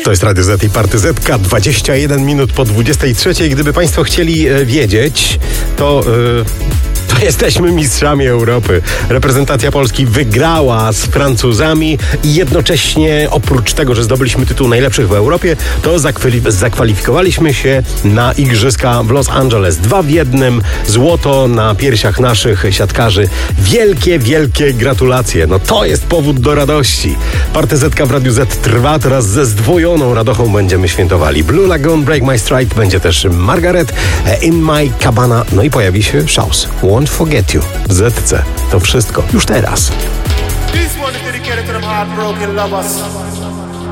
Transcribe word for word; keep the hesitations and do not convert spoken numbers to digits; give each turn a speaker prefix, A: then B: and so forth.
A: To jest Radio Z i Party Zetka, dwadzieścia jeden minut po dwudziestej trzeciej. Gdyby Państwo chcieli e, wiedzieć, to... E, To jesteśmy mistrzami Europy. Reprezentacja Polski wygrała z Francuzami i jednocześnie oprócz tego, że zdobyliśmy tytuł najlepszych w Europie, to zakwali- zakwalifikowaliśmy się na igrzyska w Los Angeles. Dwa w jednym, złoto na piersiach naszych siatkarzy. Wielkie, wielkie gratulacje. No to jest powód do radości. Party Zetka w Radiu Z trwa, teraz ze zdwojoną radochą będziemy świętowali. Blue Lagoon, Break My Stride, będzie też Margaret, In My Cabana, no i pojawi się Shouse. Won't Forget You w Zetce. To wszystko już teraz.
B: This one is dedicated to them heartbroken lovers.